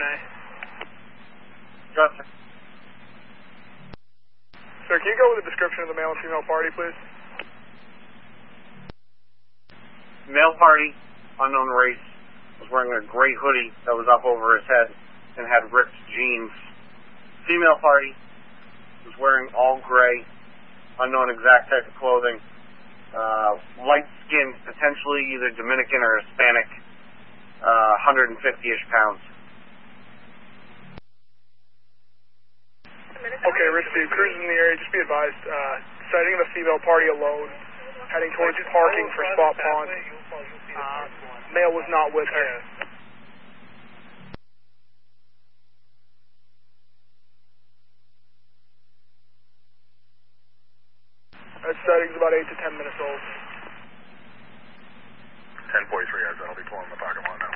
7A. Justin. Sir, can you go with a description of the male and female party, please? Male party, unknown race, was wearing a gray hoodie that was up over his head and had ripped jeans. Female party was wearing all gray, unknown exact type of clothing, light skin, potentially either Dominican or Hispanic, 150-ish pounds. Okay, Richie, cruising in the area, just be advised, sighting of a female party alone, heading towards parking for Spot Pond. Male was not with her. That sighting's about 8 to 10 minutes old. 10:43 yards, I'll be pulling the parking lot now.